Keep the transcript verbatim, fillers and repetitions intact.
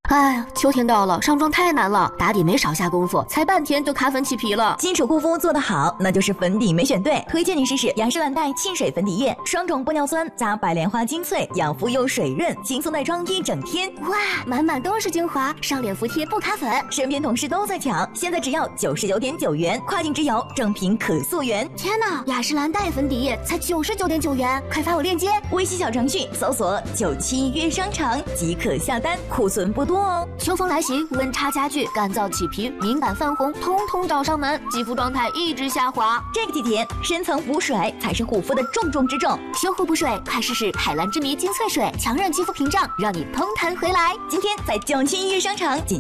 哎呀，秋天到了，上妆太难了，打底没少下功夫，才半天就卡粉起皮了。 基础护肤做得好，那就是粉底没选对。推荐你试试雅诗兰黛沁水粉底液，双种玻尿酸加白莲花精粹，养肤又水润，轻松带妆一整天。 哇，满满都是精华，上脸服帖不卡粉。 身边同事都在抢，现在只要九十九点九元，跨境直邮，正品可溯源。 天哪，雅诗兰黛粉底液才九十九点九元，快发我链接！ 微信小程序搜索九七约商场即可下单，库存不多哦。 秋风来袭，温差加剧，干燥起皮、敏感泛红，通通找上门，肌肤状态一直下滑。 这个季节，深层补水才是护肤的重中之重。 修护补水，快试试海蓝之谜精粹水，强韧肌肤屏障，让你蓬弹回来。 今天在九七约商场仅